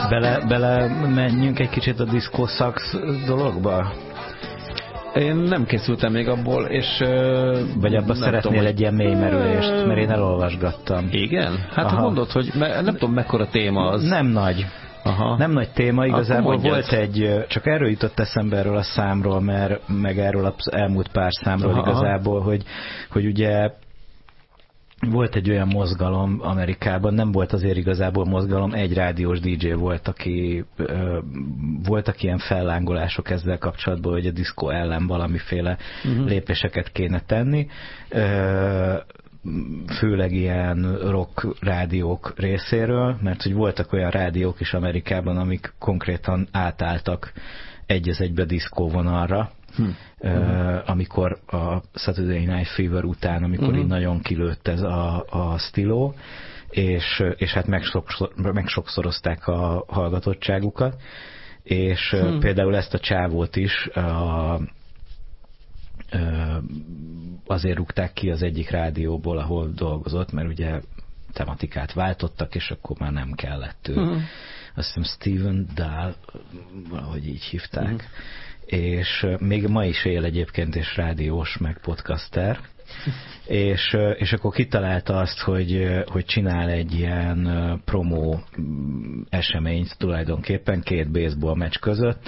Bele menjünk egy kicsit a Disco Sucks dologba? Én nem készültem még abból, és... Vagy abban szeretnél egy ilyen mélymerülést, mert én elolvasgattam. Igen? Hát ha mondod, hogy nem tudom mekkora téma az. Nem nagy. Aha. Nem nagy téma, igazából volt egy, csak erről jutott eszembe erről a számról, meg erről az elmúlt pár számról igazából, hogy ugye volt egy olyan mozgalom Amerikában, nem volt azért igazából mozgalom, egy rádiós DJ volt, voltak ilyen fellángolások ezzel kapcsolatban, hogy a diszkó ellen valamiféle lépéseket kéne tenni, főleg ilyen rock rádiók részéről, mert hogy voltak olyan rádiók is Amerikában, amik konkrétan átálltak egy az egybe diszkóvonalra, amikor a Saturday Night Fever után, amikor így nagyon kilőtt ez a stíló, és hát megsokszorozták a hallgatottságukat, és például ezt a csávót is azért rúgták ki az egyik rádióból, ahol dolgozott, mert ugye tematikát váltottak, és akkor már nem kellett ő. Azt hiszem Steven Dahl, valahogy így hívták. És még ma is él egyébként, és rádiós, meg podcaster. És akkor kitalálta azt, hogy csinál egy ilyen promó eseményt tulajdonképpen két baseball meccs között,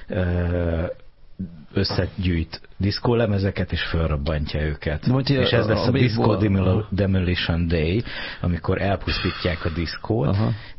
összegyűjt diszkólemezeket, és felrobbantja őket. És ez lesz a Disco Demolition Day, amikor elpusztítják a diszkót,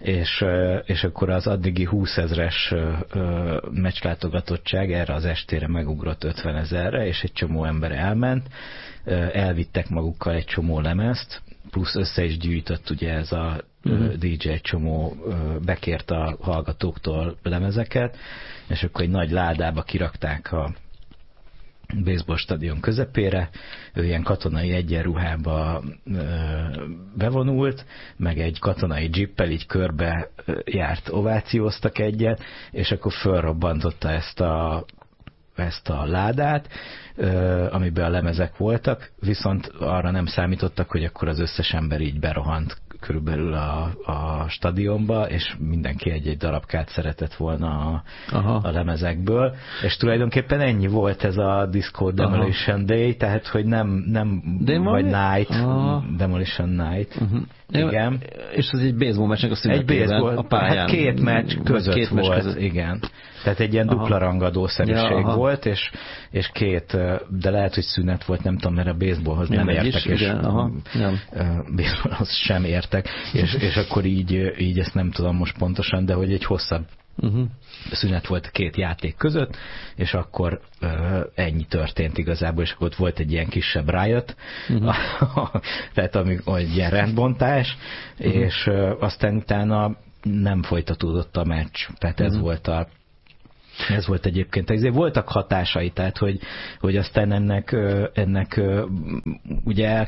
és akkor az addigi 20 000-es meccslátogatottság erre az estére megugrott 50 000-re, és egy csomó ember elment, elvittek magukkal egy csomó lemezt, plusz össze is gyűjtött ugye ez a DJ egy csomó, bekért a hallgatóktól lemezeket, és akkor egy nagy ládába kirakták a baseball stadion közepére, ő ilyen katonai egyenruhába bevonult, meg egy katonai jeeppel így körbe járt, ovációztak egyet, és akkor fölrobbantotta ezt a ládát, amiben a lemezek voltak, viszont arra nem számítottak, hogy akkor az összes ember így berohant körülbelül a stadionba, és mindenki egy-egy darabkát szeretett volna a lemezekből, és tulajdonképpen ennyi volt ez a Disco Demolition Day, tehát hogy nem vagy Night, Demolition Night. Igen. És ez egy baseball meccsnek a szünetével a pályán. Hát két meccs között volt, igen. Tehát egy ilyen dupla rangadószerűség volt, és két, de lehet, hogy szünet volt, nem tudom, mert a baseballhoz nem értek, és baseballhoz sem értek, és akkor így ezt nem tudom most pontosan, de hogy egy hosszabb szünet volt a két játék között, és akkor ennyi történt igazából, és akkor ott volt egy ilyen kisebb riot, tehát egy ilyen rendbontás, és aztán utána nem folytatódott a meccs, tehát ez volt egyébként. Ezért voltak hatásai, tehát hogy aztán ennek ugye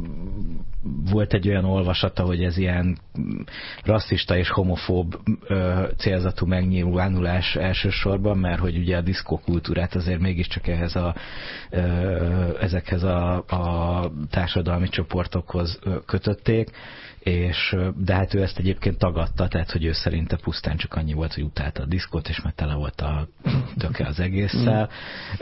volt egy olyan olvasata, hogy ez ilyen rasszista és homofób célzatú megnyilvánulás elsősorban, mert hogy ugye a diszkókultúrát azért mégiscsak ezekhez a társadalmi csoportokhoz kötötték, de hát ő ezt egyébként tagadta, tehát hogy ő szerinte pusztán csak annyi volt, hogy utálta a diszkót, és már tele volt a töke az egésszel.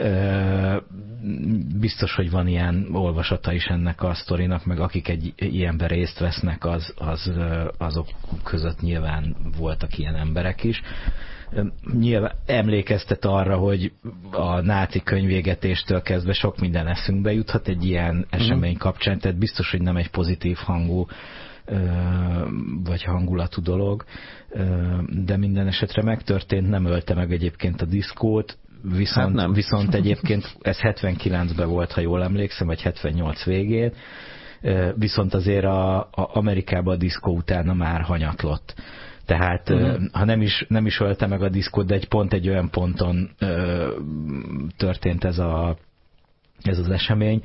Biztos, hogy van ilyen olvasata is ennek a sztorinak, meg akik egy ilyenben részt vesznek, azok között nyilván voltak ilyen emberek is. Nyilván emlékeztet arra, hogy a náci könyvégetéstől kezdve sok minden eszünkbe juthat egy ilyen esemény kapcsán, tehát biztos, hogy nem egy pozitív hangú vagy hangulatú dolog, de minden esetre megtörtént, nem ölte meg egyébként a diszkót, viszont egyébként ez 79-ben volt, ha jól emlékszem, vagy 78 végén, viszont azért Amerikában a diszkó utána már hanyatlott. Tehát ha nem is ölte meg a diszkót, de pont egy olyan ponton történt ez ez az esemény,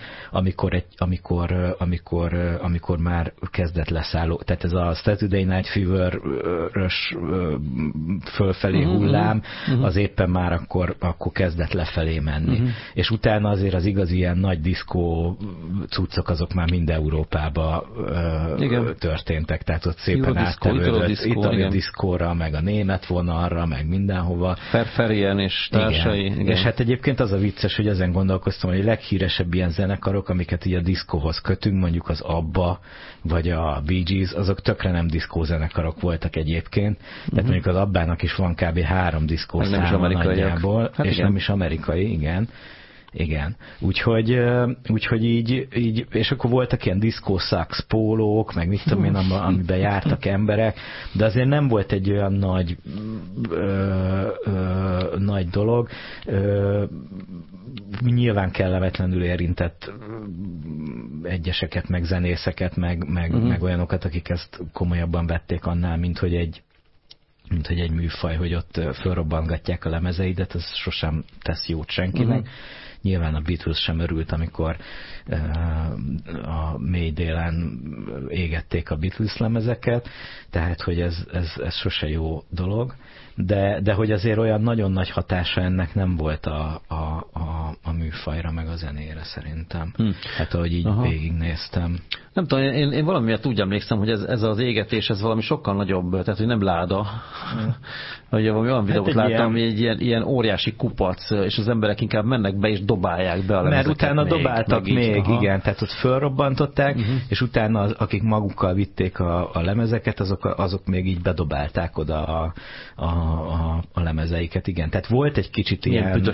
amikor már kezdett leszálló, tehát ez a Saturday Night Fever-ös fölfelé hullám, az éppen már akkor kezdett lefelé menni. És utána azért az igazi ilyen nagy diszkó cuccok azok már mind Európába történtek, tehát ott szépen áttevődött itali diszkóra, meg a német vonalra, meg mindenhova. Ferferien és társai. Igen. És hát egyébként az a vicces, hogy ezen gondolkoztam, hogy a leghíresebb ilyen zenekarok, amiket így a diszkóhoz kötünk, mondjuk az ABBA, vagy a Bee Gees, azok tökre nem diszkózenekarok voltak egyébként. Tehát mondjuk az ABBA-nak is van kb. 3 diszkószáma nagyjából, hát és nem is amerikai, igen. Igen. Úgyhogy így, és akkor voltak ilyen disco sax pólók, meg mit tudom én, amiben jártak emberek, de azért nem volt egy olyan nagy dolog. Nyilván kellemetlenül érintett egyeseket, meg zenészeket, meg olyanokat, akik ezt komolyabban vették annál, mint hogy egy műfaj, hogy ott fölrobbangatják a lemezeidet, ez sosem tesz jót senkinek. Nyilván a Beatles sem örült, amikor a mély délen égették a Beatles lemezeket, tehát hogy ez sose jó dolog, de hogy azért olyan nagyon nagy hatása ennek nem volt a műfajra, meg a zenére szerintem. Hát ahogy így végignéztem. Nem tudom, én valamiért úgy emlékszem, hogy ez az égetés, ez valami sokkal nagyobb, tehát hogy nem láda. Hogy valami olyan videót láttam, ami egy ilyen óriási kupac, és az emberek inkább mennek be és dobálják be a lemezeket. Mert utána dobáltak még, igen, tehát ott fölrobbantották, és utána akik magukkal vitték a lemezeket, azok még így bedobálták oda a lemezeiket, igen. Tehát volt egy kicsit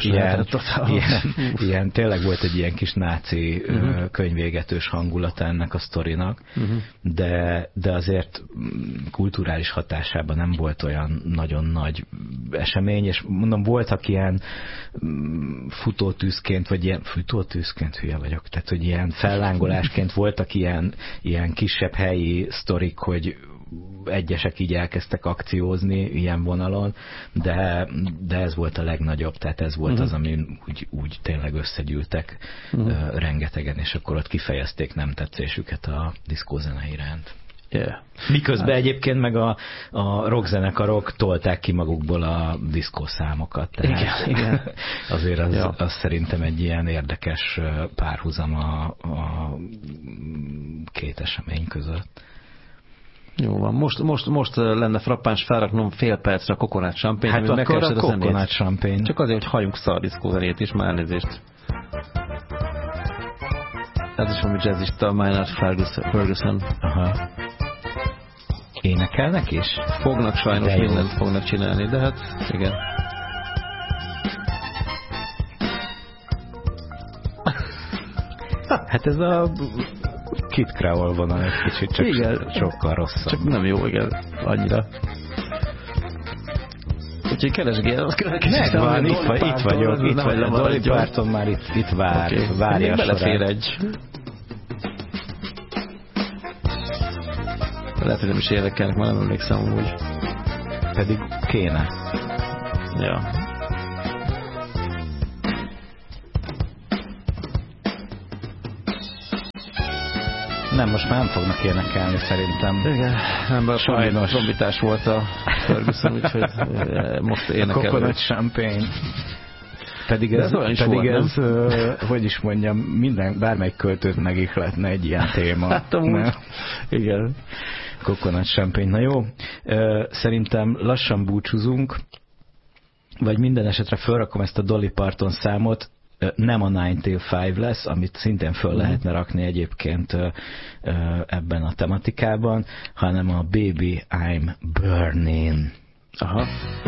ilyen tényleg volt egy ilyen kis náci könyvégetős hangulata ennek a sztorinak, de azért kulturális hatásában nem volt olyan nagyon nagy esemény, és mondom, voltak ilyen futótűzként, vagy ilyen futótűzként, hülye vagyok, tehát hogy ilyen fellángolásként voltak ilyen kisebb helyi sztorik, hogy egyesek így elkezdtek akciózni ilyen vonalon, de ez volt a legnagyobb, tehát ez volt az, ami úgy tényleg összegyűltek rengetegen, és akkor ott kifejezték nem tetszésüket a diszkózene iránt. Yeah. Miközben egyébként meg a rockzenekarok tolták ki magukból a diszkószámokat. Igen. Azért az szerintem egy ilyen érdekes párhuzam a két esemény között. Jó van, most lenne frappáns felraknom fél percre a Coconut Champagne, hát akkor a Coconut Champagne. Csak azért, hogy halljunk szar diszkózenét is, már elnézést. Ez is valami jazzista, a Maynard Ferguson. Aha. Énekelnek is? Fognak sajnos, mindent fognak csinálni, de hát igen. Hát ez a Kid Crowell vonal egy kicsit, csak igen, sokkal rosszabb. Csak nem jó, igen, annyira. Úgyhogy keresgél, az megvan, itt vagyok, Dolly Parton már itt vár, okay. Várja a belefér egy. Lehet, hogy nem is érdekelnek, már nem emlékszem úgy. Pedig kéne. Ja. Nem, most már nem fognak énekelni szerintem. Igen, nem, sajnos. Trombitás volt a Ferguson, úgyhogy most énekel. Coconut Champagne. Pedig ez hogy is mondjam, bármelyik költőt megihletne egy ilyen téma. Hát amúgy. Igen. Coconut Champagne. Na jó, szerintem lassan búcsúzunk, vagy minden esetre felrakom ezt a Dolly Parton számot, nem a 9 till 5 lesz, amit szintén föl lehetne rakni egyébként ebben a tematikában, hanem a Baby I'm Burning. Aha.